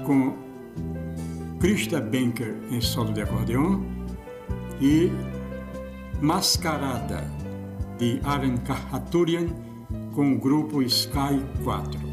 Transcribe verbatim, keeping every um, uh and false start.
com Krista Benker em solo de acordeon e Mascarada, de Aren Khaturian, com o grupo Sky quatro.